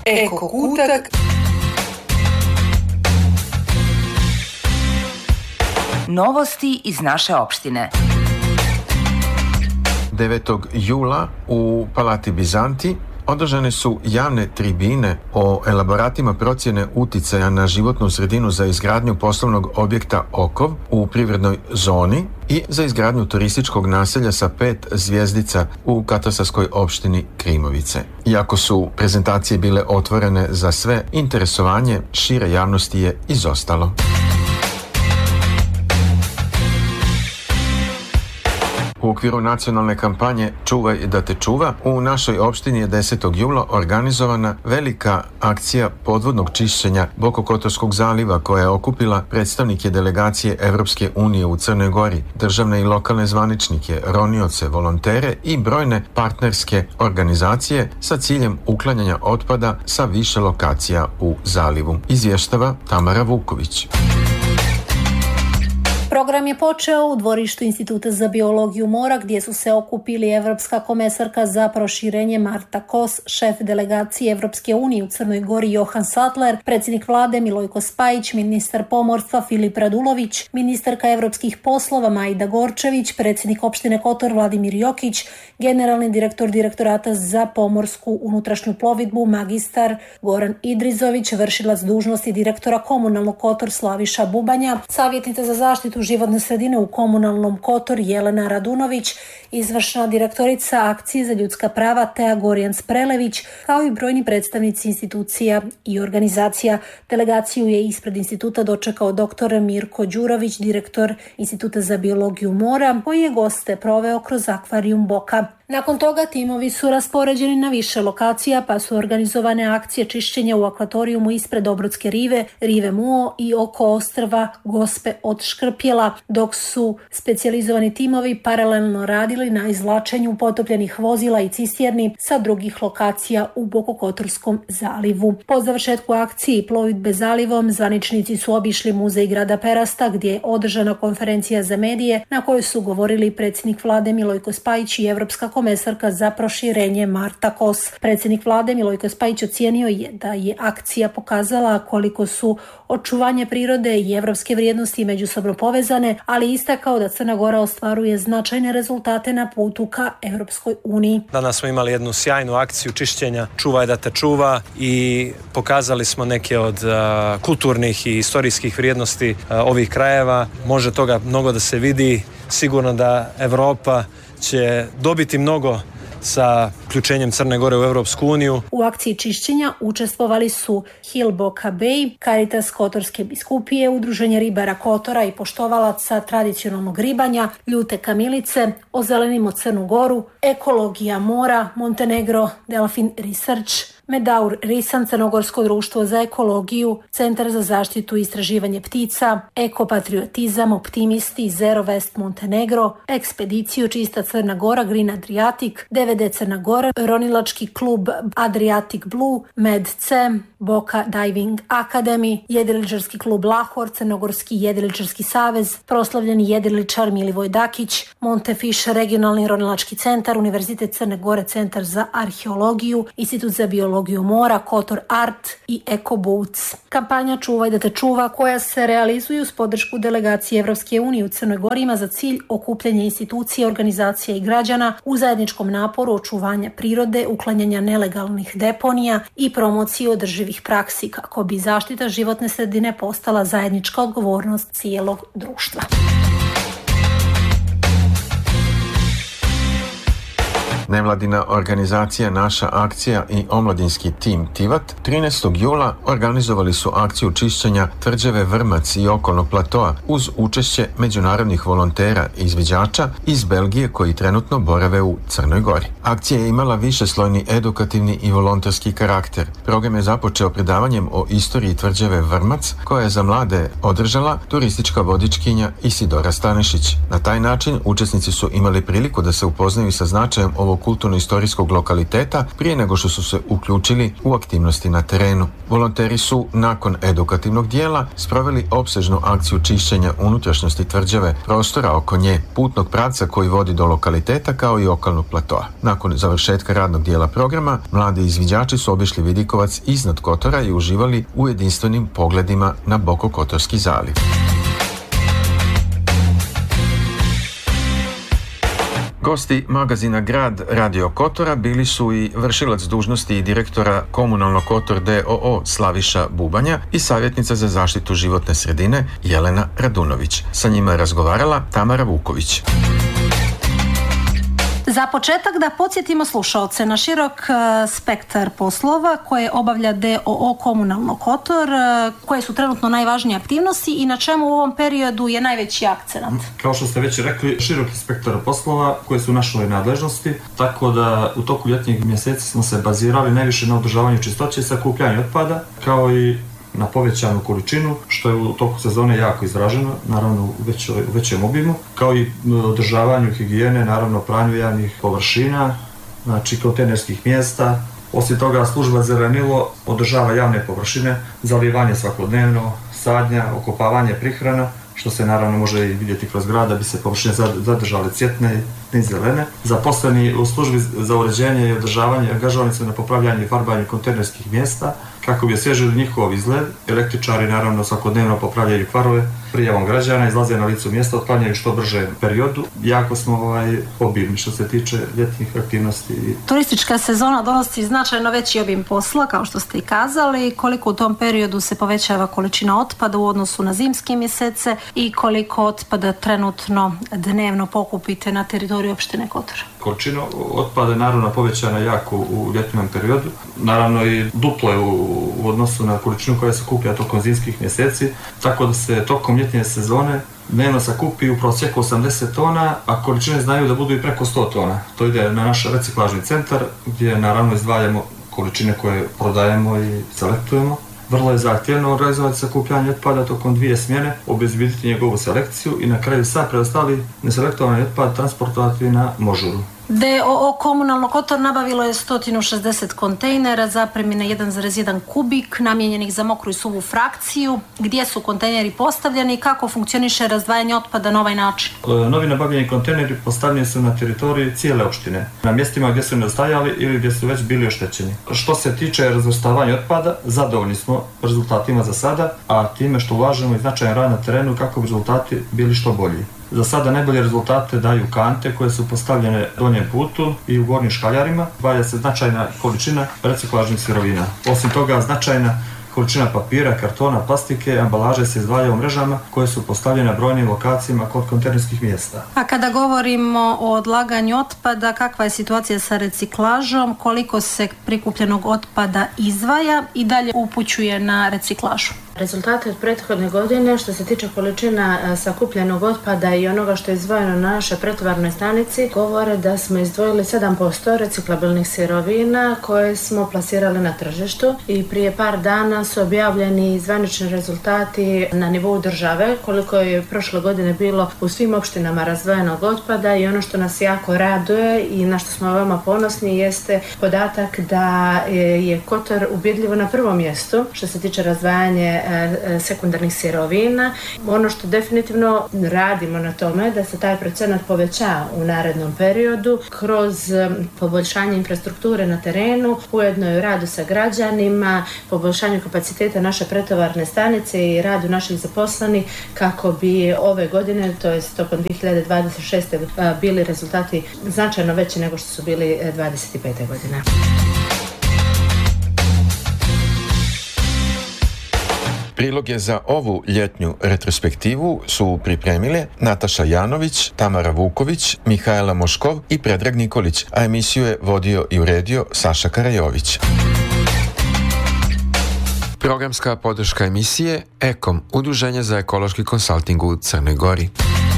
Eko kutak. Novosti iz naše opštine. 9. jula u Palati Bizanti održane su javne tribine o elaboratima procjene uticaja na životnu sredinu za izgradnju poslovnog objekta Okov u privrednoj zoni i za izgradnju turističkog naselja sa 5 zvjezdica u katastarskoj opštini Krimovice. Iako su prezentacije bile otvorene za sve, interesovanje šire javnosti je izostalo. U okviru nacionalne kampanje Čuvaj da te čuva, u našoj opštini je 10. jula organizovana velika akcija podvodnog čišćenja Bokokotorskog zaliva koja je okupila predstavnike delegacije Evropske unije u Crnoj Gori, državne i lokalne zvaničnike, ronioce, volontere i brojne partnerske organizacije sa ciljem uklanjanja otpada sa više lokacija u zalivu. Izvještava Tamara Vuković. Program je počeo u dvorištu Instituta za biologiju mora gdje su se okupili Evropska komesarka za proširenje Marta Kos, šef delegacije Evropske unije u Crnoj Gori Johan Sattler, predsjednik vlade Milojko Spajić, ministar pomorstva Filip Radulović, ministarka evropskih poslova Majda Gorčević, predsjednik opštine Kotor Vladimir Jokić, generalni direktor direktorata za pomorsku unutrašnju plovidbu magistar Goran Idrizović, vršilac dužnosti direktora komunalnog Kotor Slaviša Bubanja, savjetnica za zaštitu životne sredine u komunalnom Kotor Jelena Radunović, izvršna direktorica akcije za ljudska prava Teja Gorjans Prelević, kao i brojni predstavnici institucija i organizacija. Delegaciju je ispred instituta dočekao dr. Mirko Đurović, direktor Instituta za biologiju mora, koji je goste proveo kroz akvarijum Boka. Nakon toga timovi su raspoređeni na više lokacija, pa su organizovane akcije čišćenja u akvatorijumu ispred Obrodske rive, rive Muo i oko ostrva Gospe od Škrpjela, dok su specijalizovani timovi paralelno radili na izvlačenju potopljenih vozila i cisterni sa drugih lokacija u Bokokotorskom zalivu. Po završetku akcije plovidbe zalivom, zvaničnici su obišli muzej grada Perasta gdje je održana konferencija za medije na kojoj su govorili predsjednik vlade Milojko Spajić i Evropska komesarka za proširenje Marta Kos. Predsjednik vlade Milojko Spajić ocijenio je da je akcija pokazala koliko su očuvanje prirode i evropske vrijednosti međusobno povezane, ali istakao da Crna Gora ostvaruje značajne rezultate na putu ka Evropskoj uniji. Danas smo imali jednu sjajnu akciju čišćenja Čuvaj da te čuva i pokazali smo neke od kulturnih i istorijskih vrijednosti ovih krajeva. Može toga mnogo da se vidi. Sigurno da Evropa će dobiti mnogo sa uključenjem Crne Gore u Evropsku uniju. U akciji čišćenja učestvovali su Hill Boka Bay, Caritas Kotorske biskupije, Udruženje ribara Kotora i poštovalaca tradicionalnog ribanja, Ljute kamilice, Ozelenimo Crnu Goru, Ekologija mora, Montenegro, Delfin Research, Medaur Risan, Crnogorsko društvo za ekologiju, Centar za zaštitu i istraživanje ptica, Ekopatriotizam, Optimisti, Zero West Montenegro, Ekspediciju Čista Crna Gora, Green Adriatic, DVD Crna Gora, Ronilački klub Adriatic Blue, Med-C, Boka Diving Academy, Jedriličarski klub Lahor, Crnogorski jedriličarski savez, proslavljeni jedriličar Milivoj Dakić, Montefish regionalni ronilački centar, Univerzitet Crne Gore, Centar za arheologiju, Institut za biologiju mora, Kotor Art i Eco Boots. Kampanja Čuvaj da te čuva, koja se realizuje uz podršku delegacije Evropske unije u Crnoj Gori, ima za cilj okupljanje institucija, organizacija i građana u zajedničkom naporu očuvanja prirode, uklanjanja nelegalnih deponija i promocije održivih praksi kako bi zaštita životne sredine postala zajednička odgovornost cijelog društva. Nevladina organizacija Naša akcija i omladinski tim Tivat 13. jula organizovali su akciju čišćenja tvrđave Vrmac i okolnog platoa uz učešće međunarodnih volontera i izviđača iz Belgije koji trenutno borave u Crnoj Gori. Akcija je imala višeslojni edukativni i volonterski karakter. Program je započeo predavanjem o istoriji tvrđave Vrmac koja je za mlade održala turistička vodičkinja Isidora Stanešić. Na taj način učesnici su imali priliku da se upoznaju sa značajem ovog ovog kulturno-istorijskog lokaliteta prije nego što su se uključili u aktivnosti na terenu. Volonteri su nakon edukativnog dijela sproveli opsežnu akciju čišćenja unutrašnjosti tvrđave, prostora oko nje, putnog pravca koji vodi do lokaliteta kao i okolnog platoa. Nakon završetka radnog dijela programa, mladi izviđači su obišli vidikovac iznad Kotora i uživali u jedinstvenim pogledima na Bokokotorski zaliv. Gosti magazina Grad Radio Kotora bili su i vršilac dužnosti direktora Komunalno Kotor d.o.o. Slaviša Bubanja i savjetnica za zaštitu životne sredine Jelena Radunović. Sa njima je razgovarala Tamara Vuković. Za početak da podsjetimo slušaoce na širok spektar poslova koje obavlja d.o.o. Komunalno Kotor, koje su trenutno najvažnije aktivnosti i na čemu u ovom periodu je najveći akcenat. Kao što ste već rekli, široki spektar poslova koje su u našoj nadležnosti, tako da u toku ljetnjih mjeseci smo se bazirali najviše na održavanju čistoće, sakupljanju otpada, kao i na povećanu količinu, što je u toku sezone jako izraženo, naravno u većem obimu, kao i održavanju higijene, naravno pranju javnih površina, znači kontejnerskih mjesta. Osim toga, služba Zelenilo održava javne površine, zalijevanje svakodnevno, sadnja, okopavanje, prihrana, što se naravno može i vidjeti kroz grad da bi se površine zadržale cvjetne i zelene. Zaposleni u službi za uređenje i održavanje angažovani su na popravljanje i farbanje kontejnerskih mjesta kako bi osvježili njihov izgled. Električari naravno svakodnevno popravljaju kvarove, prijavom građana izlaze na licu mjesta, otklanjaju što brže periodu. Jako smo obimni što se tiče ljetnih aktivnosti. Turistička sezona donosi značajno veći obim posla, kao što ste i kazali. Koliko u tom periodu se povećava količina otpada u odnosu na zimske mjesece i koliko otpada trenutno dnevno pokupite na teritoriju opštine Kotor? Količina otpada je naravno povećana jako u ljetnom periodu. Naravno i duplo je u odnosu na količinu koja se kuplja tokom zimskih mjeseci, tako da se tokom ljetnje sezone dnevno sakupi u prosjeku 80 tona, a količine znaju da budu i preko 100 tona. To ide na naš reciklažni centar gdje naravno izdvajamo količine koje prodajemo i selektujemo. Vrlo je zahtjevno organizovati sakupljanje otpada tokom 2 smjene, obezbijediti njegovu selekciju i na kraju sav preostali neselektovani otpad transportovati na Možuru. d.o.o. Komunalno Kotor nabavilo je 160 kontejnera zapremine 1,1 kubik namijenjenih za mokru i suvu frakciju. Gdje su kontejneri postavljeni i kako funkcioniše razdvajanje otpada na ovaj način? Novi nabavljeni kontejneri postavljeni su na teritoriji cijele opštine, na mjestima gdje su nedostajali ili gdje su već bili oštećeni. Što se tiče razvrstavanja otpada, zadovoljni smo rezultatima za sada, a time što ulažemo i značajan rad na terenu kako bi rezultati bili što bolji. Za sada najbolje rezultate daju kante koje su postavljene na donjem putu i u gornjim škaljarima. Valja se značajna količina reciklažnih sirovina. Osim toga, značajna količina papira, kartona, plastike, ambalaže se izdvaja u mrežama koje su postavljene na brojnim lokacijama kod kontejnerskih mjesta. A kada govorimo o odlaganju otpada, kakva je situacija sa reciklažom, koliko se prikupljenog otpada izdvaja i dalje upućuje na reciklažu? Rezultate od prethodne godine što se tiče količina sakupljenog otpada i onoga što je izdvojeno na našoj pretovarnoj stanici govore da smo izdvojili 7% reciklabilnih sirovina koje smo plasirali na tržištu i prije par dana su objavljeni zvanični rezultati na nivou države koliko je prošle godine bilo u svim opštinama razdvojenog otpada i ono što nas jako raduje i na što smo veoma ponosni jeste podatak da je Kotor ubjedljivo na prvom mjestu što se tiče razdvajanja sekundarnih sirovina. Ono što definitivno radimo na tome da se taj procenat poveća u narednom periodu kroz poboljšanje infrastrukture na terenu, ujedno i u radu sa građanima, poboljšanju kapaciteta naše pretovarne stanice i radu naših zaposlenih kako bi ove godine, to je tokom 2026. bili rezultati značajno veći nego što su bili 2025. godine. Priloge za ovu ljetnju retrospektivu su pripremile Nataša Janović, Tamara Vuković, Mihajla Moškov i Predrag Nikolić, a emisiju je vodio i uredio Saša Karajović. Programska podrška emisije EKOM, Udruženje za ekološki konsalting u Crnoj Gori.